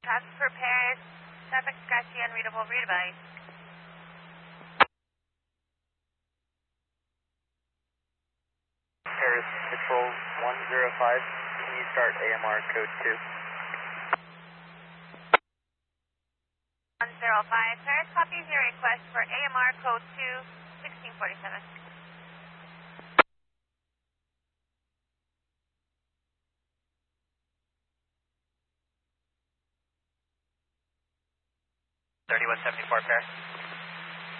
Pass for Paris, traffic scratchy, unreadable, read advice. Paris Control 105, can you start AMR code 2? 105, Paris copies your request for AMR code 2, 1647. $31.74 Paris.